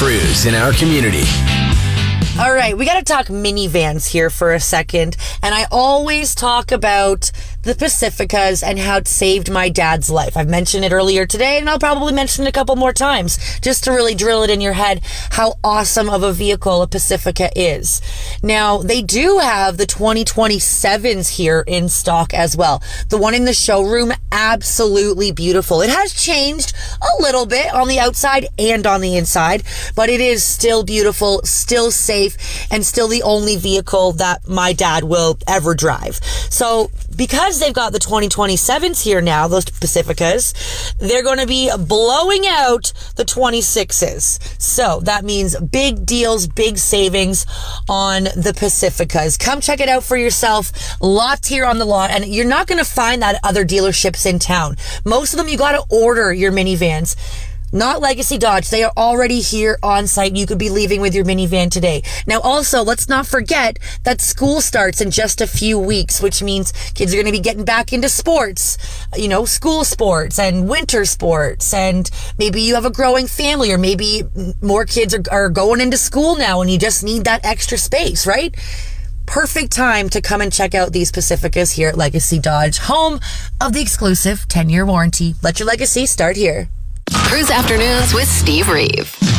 Cruise in our community. All right, we got to talk minivans here for a second. And I always talk about the Pacificas and how it saved my dad's life. I've mentioned it earlier today, and I'll probably mention it a couple more times just to really drill it in your head how awesome of a vehicle a Pacifica is. Now, they do have the 2027s here in stock as well. The one in the showroom, absolutely beautiful. It has changed a little bit on the outside and on the inside, but it is still beautiful, still safe, and still the only vehicle that my dad will ever drive. So because they've got the 2027s here now, those Pacificas, they're going to be blowing out the 26s. So that means big deals, big savings on the Pacificas. Come check it out for yourself. Lots here on the lot, and you're not going to find that at other dealerships in town. Most of them, you got to order your minivans. Not Legacy Dodge. They are already here on site. You could be leaving with your minivan today. Now, also, let's not forget that school starts in just a few weeks, which means kids are going to be getting back into sports, school sports and winter sports. And maybe you have a growing family, or maybe more kids are going into school now and you just need that extra space, right? Perfect time to come and check out these Pacificas here at Legacy Dodge, home of the exclusive 10-year warranty. Let your legacy start here. Cruise Afternoons with Steve Reeve.